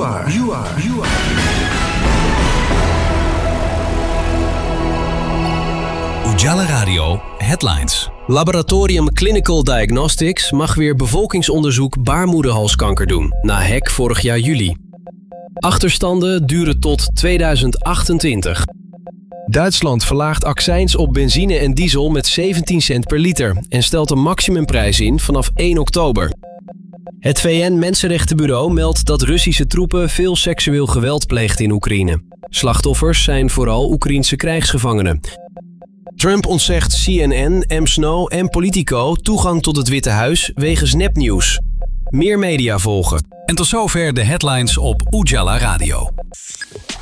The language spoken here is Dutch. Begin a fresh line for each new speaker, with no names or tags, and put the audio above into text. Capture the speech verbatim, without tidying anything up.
You are. You are. You are.
Ujala Radio Headlines.
Laboratorium Clinical Diagnostics mag weer bevolkingsonderzoek baarmoederhalskanker doen, na hek vorig jaar juli. Achterstanden duren tot tweeduizend achtentwintig. Duitsland verlaagt accijns op benzine en diesel met zeventien cent per liter en stelt een maximumprijs in vanaf één oktober. Het V N-Mensenrechtenbureau meldt dat Russische troepen veel seksueel geweld pleegt in Oekraïne. Slachtoffers zijn vooral Oekraïense krijgsgevangenen. Trump ontzegt C N N, M. Snow en Politico toegang tot het Witte Huis wegens nepnieuws. Meer media volgen.
En tot zover de headlines op Ujala Radio.